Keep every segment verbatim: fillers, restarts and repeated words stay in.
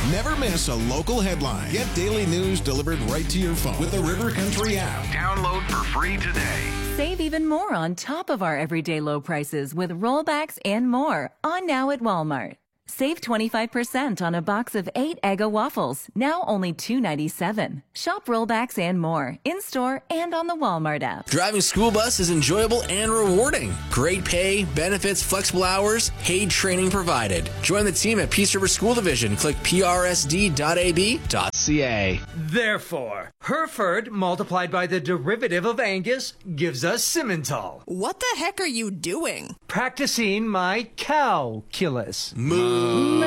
Never miss a local headline. Get daily news delivered right to your phone with the River Country app. Download for free today. Save even more on top of our everyday low prices with rollbacks and more on now at Walmart. Save twenty-five percent on a box of eight Eggo waffles, now only two ninety-seven. Shop rollbacks and more, in-store and on the Walmart app. Driving school bus is enjoyable and rewarding. Great pay, benefits, flexible hours, paid training provided. Join the team at Peace River School Division. Click p r s d dot a b dot c a. Therefore, Hereford multiplied by the derivative of Angus gives us Simmental. What the heck are you doing? Practicing my calculus. Moo.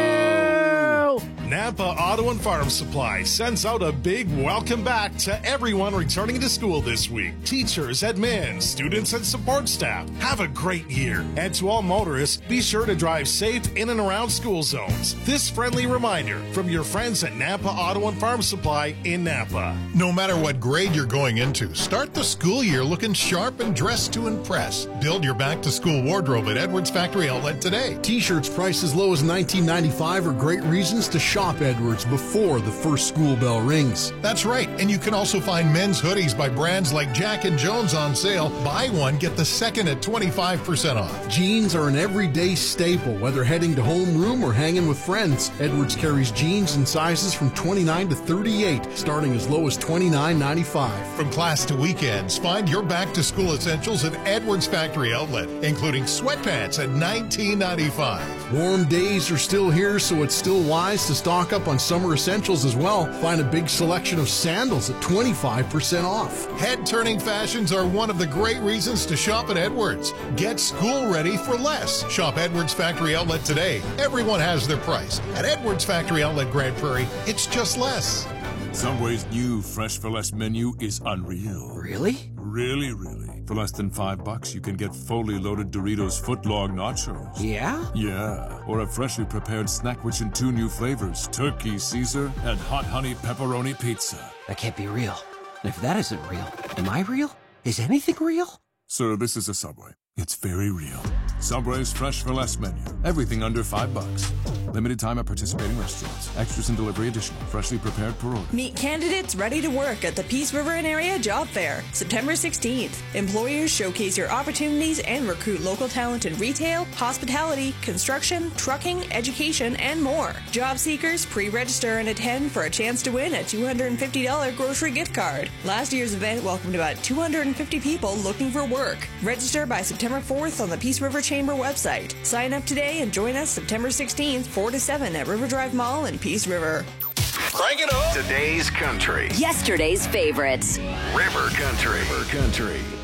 No! Napa Auto and Farm Supply sends out a big welcome back to everyone returning to school this week. Teachers, admin, students, and support staff. Have a great year. And to all motorists, be sure to drive safe in and around school zones. This friendly reminder from your friends at Napa Auto and Farm Supply in Napa. No matter what grade you're going into, start the school year looking sharp and dressed to impress. Build your back-to-school wardrobe at Edwards Factory Outlet today. T-shirts priced as low as nineteen ninety-five are great reasons to shop Edwards before the first school bell rings. That's right, and you can also find men's hoodies by brands like Jack and Jones on sale. Buy one, get the second at twenty-five percent off. Jeans are an everyday staple, whether heading to homeroom or hanging with friends. Edwards carries jeans in sizes from twenty-nine to thirty-eight, starting as low as twenty-nine ninety-five. From class to weekends, find your back-to-school essentials at Edwards Factory Outlet, including sweatpants at nineteen ninety-five. Warm days are still here, so it's still wise to stock up on summer essentials as well. Find a big selection of sandals at twenty-five percent off. Head-turning fashions are one of the great reasons to shop at Edwards. Get school ready for less. Shop Edwards Factory Outlet today. Everyone has their price. At Edwards Factory Outlet Grand Prairie, it's just less. Subway's new Fresh for Less menu is unreal. Really? Really, really. For less than five bucks, you can get fully loaded Doritos footlong nachos. Yeah? Yeah. Or a freshly prepared snack rich in two new flavors, turkey Caesar and hot honey pepperoni pizza. That can't be real. And if that isn't real, am I real? Is anything real? Sir, this is a Subway. It's very real. Subway's Fresh for Less menu. Everything under five bucks. Limited time at participating restaurants. Extras and delivery additional. Freshly prepared per order. Meet candidates ready to work at the Peace River and Area Job Fair, September sixteenth. Employers showcase your opportunities and recruit local talent in retail, hospitality, construction, trucking, education, and more. Job seekers pre-register and attend for a chance to win a two hundred fifty dollars grocery gift card. Last year's event welcomed about two hundred fifty people looking for work. Register by September fourth on the Peace River Chamber website. Sign up today and join us September sixteenth, four to seven at River Drive Mall in Peace River. Crank it up. Today's country. Yesterday's favorites. River Country. River Country.